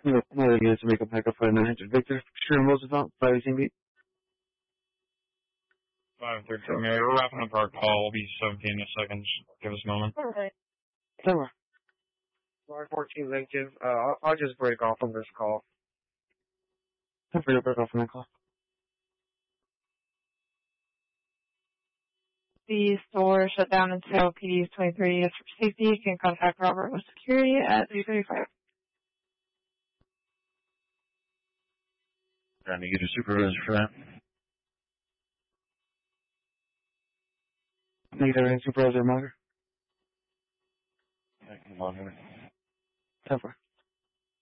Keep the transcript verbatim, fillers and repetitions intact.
No, no units to make a backup for nine hundred Victor. Sure, Roosevelt, five eighteen beat. five thirteen, yeah, we're wrapping up our call. We'll be seventeen in a second. Just give us a moment. Alright. Somewhere. Line fourteen Lincoln, uh, I'll, I'll just break off from this call. Time for you to break off from that call. The store shut down until P D twenty-three is for safety. You can contact Robert with security at three thirty-five. Trying to get a supervisor for that. Negative, supervisor Margaret. Come on, Time for